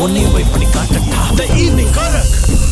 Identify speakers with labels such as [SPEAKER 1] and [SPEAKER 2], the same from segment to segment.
[SPEAKER 1] உன்னையும் போய் பண்ணி காட்டட்டா. The evening Karak.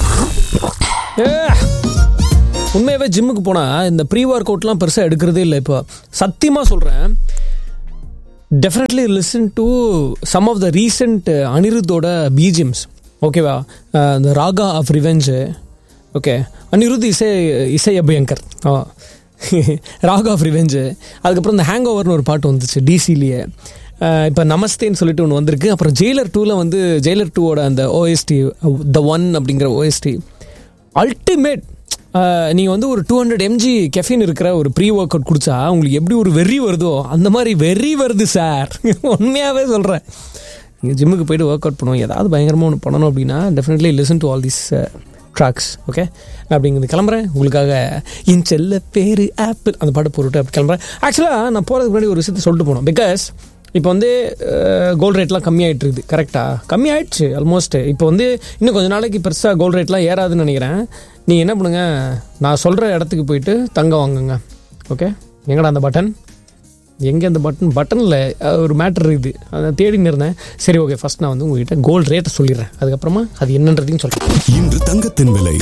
[SPEAKER 2] உண்மையாகவே ஜிம்முக்கு போனால் இந்த ப்ரீ ஒர்க் அவுட்லாம் பெருசாக எடுக்கிறதே இல்லை. இப்போ சத்தியமாக சொல்கிறேன், definitely listen to some of the recent அனிருத்தோட BGMs. ஓகேவா? இந்த Raaga of revenge. Okay, Anirudh இசை அபயங்கர். Raaga of revenge. அதுக்கப்புறம் இந்த ஹேங் ஓவர்னு ஒரு பாட்டு வந்துச்சு டிசிலேயே. இப்போ நமஸ்தேன்னு சொல்லிட்டு ஒன்று வந்திருக்கு. அப்புறம் ஜெயிலர் 2ல் வந்து ஜெயிலர் 2ஓட அந்த ஓஎஸ்டி த ஒன் அப்படிங்கிற ஓஎஸ்டி அல்டிமேட். நீங்கள் வந்து ஒரு 200 mg கெஃபின் இருக்கிற ஒரு ப்ரீ ஒர்க் அவுட் குடிச்சா உங்களுக்கு எப்படி ஒரு வெறி வருதோ அந்த மாதிரி வெறி வருது சார். உண்மையாகவே சொல்கிறேன். நீங்கள் ஜிம்முக்கு போய்ட்டு ஒர்க் அவுட் பண்ணுவோம், ஏதாவது பயங்கரமாக ஒன்று பண்ணணும் அப்படின்னா definitely listen to all these tracks. Okay, அப்படிங்கிறது கிளம்புறேன். உங்களுக்காக என் செல்ல பேர் ஆப்பிள் அந்த பாட்டு போட்டுட்டு அப்படி கிளம்புறேன். ஆக்சுவலாக நான் போகிறதுக்கு முன்னாடி ஒரு விஷயத்தை சொல்லிட்டு போனோம். பிகாஸ் இப்போ வந்து கோல்டு ரேட்லாம் கம்மியாகிட்டு இருக்குது. கரெக்டாக கம்மியாயிடுச்சு ஆல்மோஸ்ட். இப்போ வந்து இன்னும் கொஞ்சம் நாளைக்கு பெருசாக கோல்டு ரேட்லாம் ஏறாதுன்னு நினைக்கிறேன். நீங்கள் என்ன பண்ணுங்க, நான் சொல்கிற இடத்துக்கு போயிட்டு தங்கம் வாங்குங்க. ஓகே, எங்கடா அந்த பட்டன், எங்கே அந்த பட்டனில் ஒரு மேட்டர் இருக்குது, அதை தேடின்னு இருந்தேன். சரி, ஓகே, ஃபர்ஸ்ட் நான் வந்து உங்ககிட்ட கோல்டு ரேட்டை சொல்லிடுறேன், அதுக்கப்புறமா அது என்னன்றதையும் சொல்கிறேன்.
[SPEAKER 3] இன்று தங்கத்தின் விலை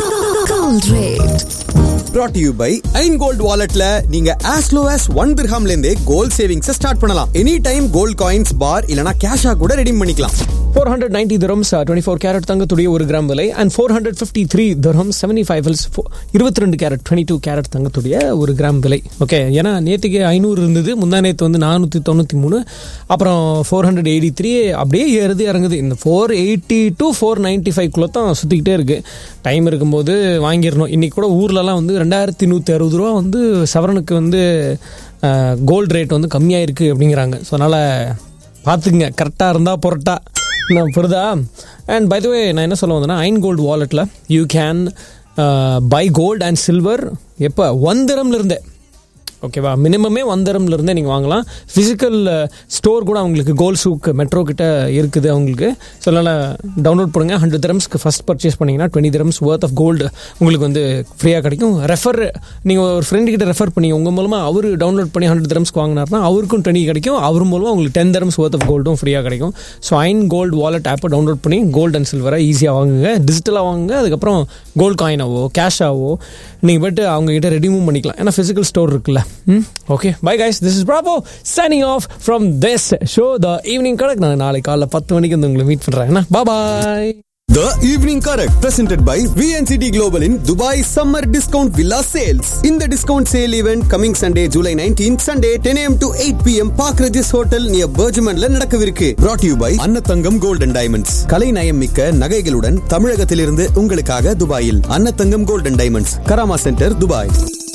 [SPEAKER 4] brought to you by Ain Gold Walletல நீங்க as low as 1 dirham ல இருந்தே கோல்ட் சேவிங்ஸ் ஸ்டார்ட் பண்ணலாம். எனி டைம் கோல்ட் காயின்ஸ் பார் இல்லனா கேஷா கூட ரெடீம் பண்ணிக்கலாம்.
[SPEAKER 2] 490 dirhams 24 கேரட் தங்கத்துடைய 1 கிராம் விலை and 453 dirhams 75 fils 22 carrot 22 carrot தங்கத்துடைய 1 gram விலை. ஓகே, ஏன்னா நேற்றுக்கு 500 இருந்தது, முந்தா நேற்று வந்து 493, அப்புறம் 483, அப்படியே ஏறுது இறங்குது. இந்த 480 to 495 தான் சுற்றிக்கிட்டே இருக்குது. டைம் இருக்கும்போது வாங்கிடணும். இன்றைக்கி கூட ஊர்லலாம் வந்து 2160 ரூபா வந்து சவரனுக்கு வந்து கோல்டு ரேட் வந்து கம்மியாக இருக்குது அப்படிங்கிறாங்க. ஸோ அதனால் பார்த்துக்குங்க, கரெக்டாக இருந்தால் பொருட்டா நான் புரிதா. அண்ட் பை த வே நான் என்ன சொல்ல வந்தேன்னா, ஐன் கோல்டு வாலெட்டில் you can buy gold and silver எப்போ 1 dirham இருந்தே. ஓகேவா? மினிமமே 1 dirham இருந்தே நீங்கள் வாங்கலாம். ஃபிசிக்கல் ஸ்டோர் கூட அவங்களுக்கு கோல்ட் சூக் மெட்ரோ கிட்ட இருக்குது அவங்களுக்கு. ஸோ அதனால் டவுன்லோட் பண்ணுங்க. 100 dirhamsக்கு ஃபஸ்ட் பர்ச்சேஸ் பண்ணிங்கன்னா 20 dirhams worth ஆஃப் கோல்டு உங்களுக்கு வந்து ஃப்ரீயாக கிடைக்கும். நீங்கள் ஒரு ஃப்ரெண்டு கிட்ட ரெஃபர் பண்ணி உங்கள் மூலமாக அவர் டவுன்லோட் பண்ணி 100 dirhamsக்கு வாங்கினார்னா அவருக்கும் 20 கிடைக்கும். அவர் மூலமாக உங்களுக்கு 10 dirhams worth ஆஃப் கோல்டும் ஃப்ரீயாக கிடைக்கும். ஸோ ஐன் கோல்டு வாலெட் ஆப்பை டவுன்லோட் பண்ணி கோல்டு அண்ட் சில்வரை ஈஸியாக வாங்குங்க. டிஜிட்டலாக வாங்குங்க. அதுக்கப்புறம் கோல்டு காயினாவோ கேஷாவோ நீங்கள் போய்ட்டு அவங்ககிட்ட ரெடிமூவ் பண்ணிக்கலாம். ஏன்னா ஃபிசிக்கல் ஸ்டோர் இருக்குல்ல. Okay, bye guys, this is Bravo signing off from this show, The Evening Karak. நான் நாளை காலைல 10 மணிக்கு வந்து உங்களை மீட் பண்ணுறேன். Bye bye.
[SPEAKER 4] The Evening Karak presented by VNCT Global in Dubai Summer Discount Villa Sales. In the discount sale event coming Sunday, July 19th, Sunday 10 a.m. to 8 p.m. Park Regis Hotel near Bergmanல நடக்கவிருக்கு. Brought to you by Annathangam Gold and Diamonds. கலை நயம் மிக்க நகைகளுடன் தமிழகத்திலிருந்து உங்களுக்காக துபாயில் Annathangam Gold and Diamonds, Karama centre, Dubai.